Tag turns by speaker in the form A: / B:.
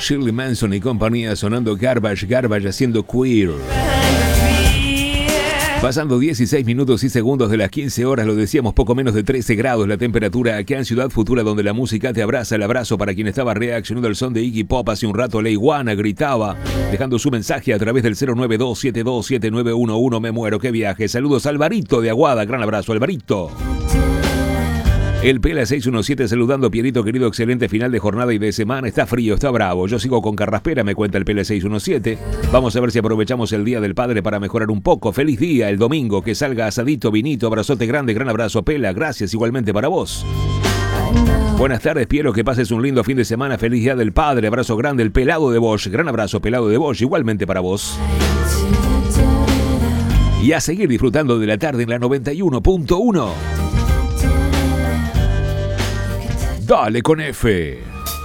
A: Shirley Manson y compañía sonando Garbage, Garbage haciendo Queer. Pasando 16 minutos y segundos de las 15 horas, lo decíamos, poco menos de 13 grados la temperatura acá en Ciudad Futura, donde la música te abraza. El abrazo para quien estaba reaccionando al son de Iggy Pop hace un rato. La iguana gritaba, dejando su mensaje a través del 092727911. Me muero, qué viaje. Saludos a Alvarito de Aguada, gran abrazo, Alvarito. El Pela 617 saludando, Pierito querido, excelente final de jornada y de semana. Está frío, está bravo. Yo sigo con carraspera, me cuenta el Pela 617. Vamos a ver si aprovechamos el Día del Padre para mejorar un poco. Feliz día el domingo, que salga asadito, vinito, abrazote grande, gran abrazo, Pela. Gracias igualmente para vos. Buenas tardes, Piero, que pases un lindo fin de semana. Feliz Día del Padre, abrazo grande, el Pelado de Bosch. Gran abrazo, Pelado de Bosch, igualmente para vos. Y a seguir disfrutando de la tarde en la 91.1. Dale con F.